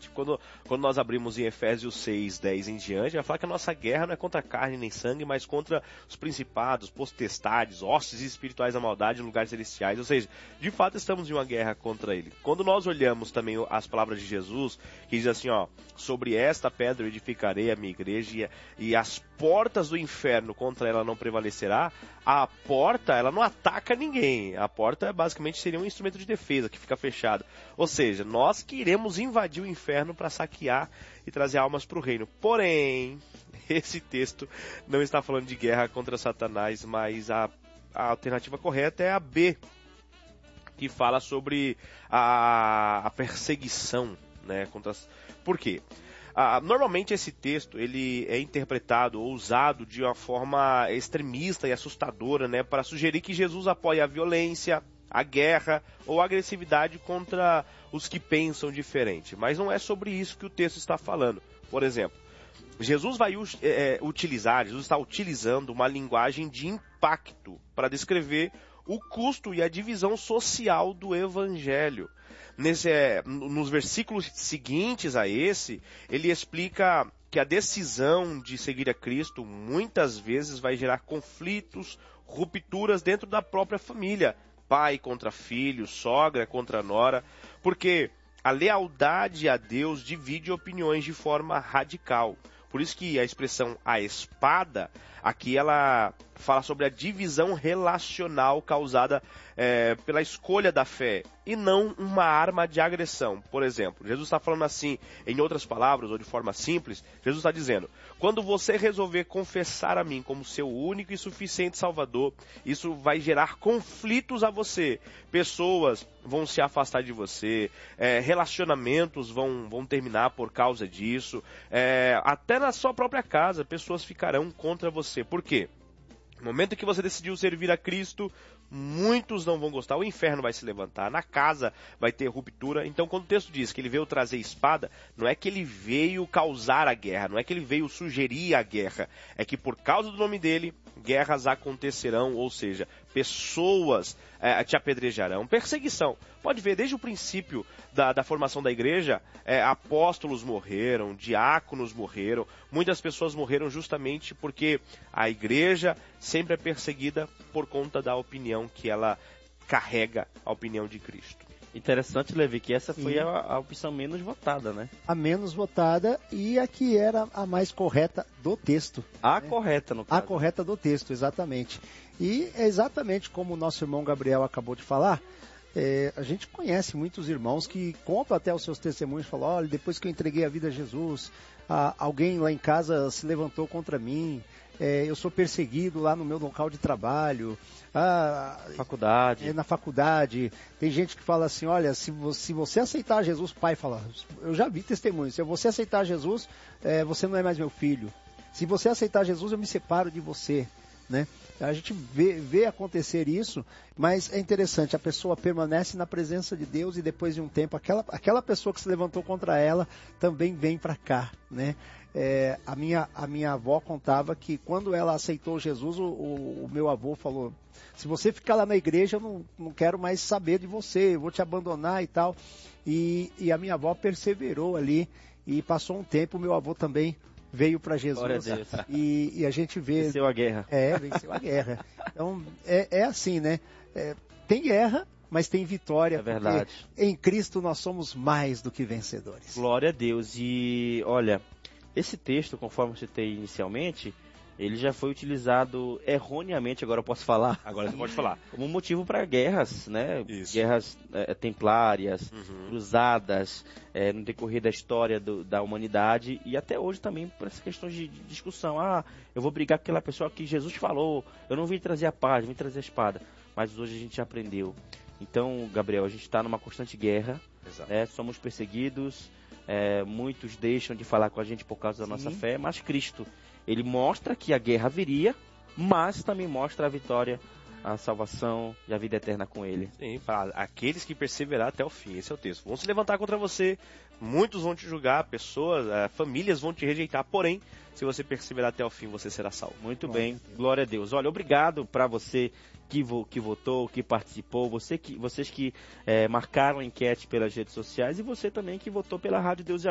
diferente. Quando nós abrimos em Efésios 6, 10 em diante, vai falar que a nossa guerra não é contra carne nem sangue, mas contra os principados, potestades, hostes espirituais da maldade em lugares celestiais. Ou seja, de fato estamos em uma guerra contra ele. Quando nós olhamos também as palavras de Jesus, que diz assim, ó, sobre esta pedra eu edificarei a minha igreja e as portas do inferno contra ela não prevalecerá. A porta, ela não ataca ninguém. A porta basicamente seria um instrumento de defesa que fica fechado. Ou seja, nós queremos invadir o inferno para saquear e trazer almas para o reino. Porém, esse texto não está falando de guerra contra Satanás, mas a alternativa correta é a B, que fala sobre a perseguição, né? Por quê? Normalmente esse texto ele é interpretado ou usado de uma forma extremista e assustadora, né, para sugerir que Jesus apoia a violência, a guerra ou a agressividade contra os que pensam diferente. Mas não é sobre isso que o texto está falando. Por exemplo, Jesus está utilizando uma linguagem de impacto para descrever o custo e a divisão social do evangelho. Nos versículos seguintes a esse, ele explica que a decisão de seguir a Cristo muitas vezes vai gerar conflitos, rupturas dentro da própria família. Pai contra filho, sogra contra nora, porque a lealdade a Deus divide opiniões de forma radical. Por isso que a expressão a espada, aqui ela fala sobre a divisão relacional causada pela escolha da fé e não uma arma de agressão. Por exemplo, Jesus está falando assim, em outras palavras ou de forma simples, Jesus está dizendo, quando você resolver confessar a mim como seu único e suficiente Salvador, isso vai gerar conflitos a você. Pessoas vão se afastar de você, relacionamentos vão terminar por causa disso, até na sua própria casa, pessoas ficarão contra você. Por quê? No momento que você decidiu servir a Cristo, muitos não vão gostar, o inferno vai se levantar, na casa vai ter ruptura. Então, quando o texto diz que ele veio trazer espada, não é que ele veio causar a guerra, não é que ele veio sugerir a guerra, é que por causa do nome dele, guerras acontecerão, ou seja, pessoas te apedrejarão. Perseguição. Pode ver, desde o princípio da formação da igreja, apóstolos morreram, diáconos morreram, muitas pessoas morreram justamente porque a igreja sempre é perseguida por conta da opinião que ela carrega, a opinião de Cristo. Interessante, Levi, que essa foi a opção menos votada, né? A menos votada e a que era a mais correta do texto. Correta, no caso. A correta do texto, exatamente. E é exatamente como o nosso irmão Gabriel acabou de falar, a gente conhece muitos irmãos que contam até os seus testemunhos, falam, olha, depois que eu entreguei a vida a Jesus, alguém lá em casa se levantou contra mim, eu sou perseguido lá no meu local de trabalho, faculdade. Na faculdade. Tem gente que fala assim, olha, se você aceitar Jesus, pai fala, eu já vi testemunhos, se você aceitar Jesus, você não é mais meu filho. Se você aceitar Jesus, eu me separo de você, né? A gente vê acontecer isso, mas é interessante, a pessoa permanece na presença de Deus e depois de um tempo, aquela pessoa que se levantou contra ela também vem para cá, né? A minha avó contava que quando ela aceitou Jesus, o meu avô falou, se você ficar lá na igreja, eu não quero mais saber de você, eu vou te abandonar e tal. E a minha avó perseverou ali e passou um tempo, o meu avô também veio para Jesus. Glória a Deus. E a gente vê... Venceu a guerra. Venceu a guerra. Então, é assim, né? Tem guerra, mas tem vitória. É verdade. Em Cristo nós somos mais do que vencedores. Glória a Deus. E, olha, esse texto, conforme eu citei inicialmente, ele já foi utilizado erroneamente, agora eu posso falar. Agora você pode falar. Como motivo para guerras, né? Isso. Guerras templárias, cruzadas, no decorrer da história da humanidade e até hoje também por essas questões de discussão. Eu vou brigar com aquela pessoa que Jesus falou, eu não vim trazer a paz, vim trazer a espada. Mas hoje a gente já aprendeu. Então, Gabriel, a gente está numa constante guerra, somos perseguidos, muitos deixam de falar com a gente por causa da nossa fé, mas Cristo, ele mostra que a guerra viria, mas também mostra a vitória, a salvação e a vida eterna com ele. Sim, para aqueles que perseverar até o fim, esse é o texto. Vão se levantar contra você, muitos vão te julgar, pessoas, famílias vão te rejeitar, porém, se você perseverar até o fim, você será salvo. Muito bem, glória a Deus. Olha, obrigado para você que votou, que participou, vocês que marcaram a enquete pelas redes sociais e você também que votou pela Rádio Deus e